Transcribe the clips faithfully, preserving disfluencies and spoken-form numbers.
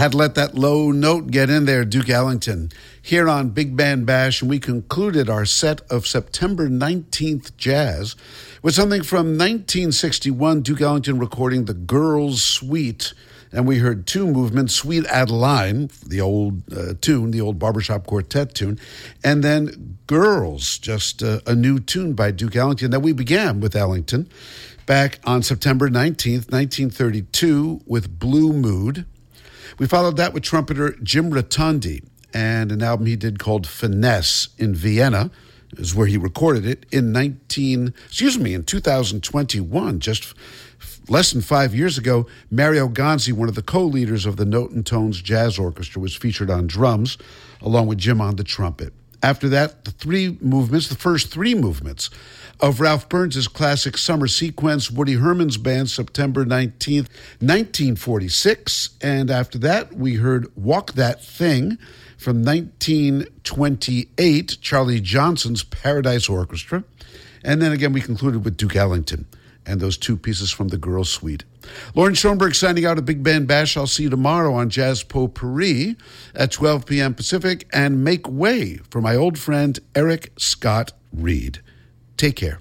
Had to let that low note get in there, Duke Ellington, here on Big Band Bash, and we concluded our set of September nineteenth jazz with something from nineteen sixty-one, Duke Ellington recording the Girls' Suite, and we heard two movements, Sweet Adeline, the old uh, tune, the old barbershop quartet tune, and then Girls, just uh, a new tune by Duke Ellington that we began with Ellington back on September nineteenth, nineteen thirty-two with Blue Mood. We followed that with trumpeter Jim Rotondi and an album he did called Finesse in Vienna, is where he recorded it in nineteen, excuse me, in two thousand twenty-one, just f- less than five years ago. Mario Gonzi, one of the co-leaders of the Note and Tones Jazz Orchestra, was featured on drums, along with Jim on the trumpet. After that, the three movements, the first three movements of Ralph Burns' classic Summer Sequence, Woody Herman's band, September nineteenth, nineteen forty-six. And after that, we heard Walk That Thing from nineteen twenty-eight, Charlie Johnson's Paradise Orchestra. And then again, we concluded with Duke Ellington and those two pieces from the Girls' Suite. Lauren Schoenberg signing out at Big Band Bash. I'll see you tomorrow on Jazz Potpourri at twelve p.m. Pacific, and make way for my old friend Eric Scott Reed. Take care.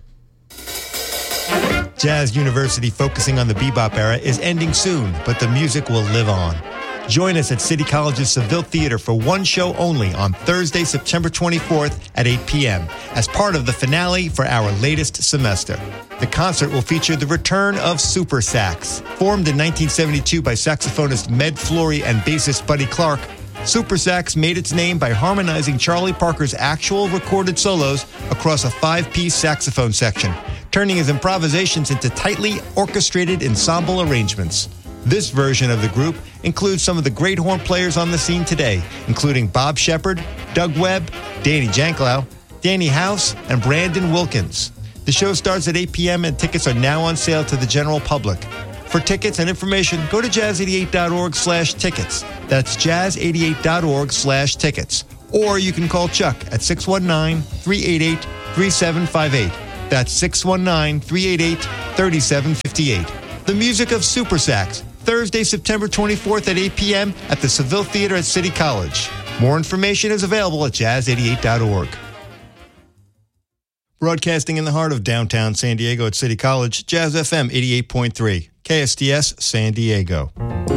Jazz University, focusing on the bebop era, is ending soon, but the music will live on. Join us at City College's Seville Theater for one show only on Thursday, September twenty-fourth at eight p.m. as part of the finale for our latest semester. The concert will feature the return of Super Sax. Formed in nineteen seventy-two by saxophonist Med Flory and bassist Buddy Clark, Super Sax made its name by harmonizing Charlie Parker's actual recorded solos across a five-piece saxophone section, turning his improvisations into tightly orchestrated ensemble arrangements. This version of the group includes some of the great horn players on the scene today, including Bob Shepard, Doug Webb, Danny Janklow, Danny House, and Brandon Wilkins. The show starts at eight p.m. and tickets are now on sale to the general public. For tickets and information, go to jazz eighty-eight dot org slash tickets. That's jazz eighty-eight dot org slash tickets. Or you can call Chuck at six one nine, three eight eight, three seven five eight. That's six one nine, three eight eight, three seven five eight. The music of Super Sax, Thursday, September twenty-fourth at eight p.m. at the Seville Theater at City College. More information is available at jazz eighty-eight dot org. Broadcasting in the heart of downtown San Diego at City College, Jazz F M eighty-eight point three, K S D S San Diego.